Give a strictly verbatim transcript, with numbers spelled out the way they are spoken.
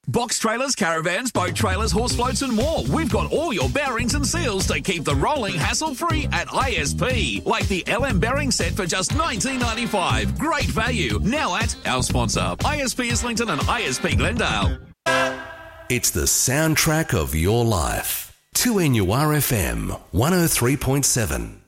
Box trailers, caravans, boat trailers, horse floats and more. We've got all your bearings and seals to keep the rolling hassle-free at I S P. Like the L M bearing set for just nineteen ninety-five. Great value. Now at our sponsor, I S P Islington and I S P Glendale. It's the soundtrack of your life. two N U R F M one oh three point seven.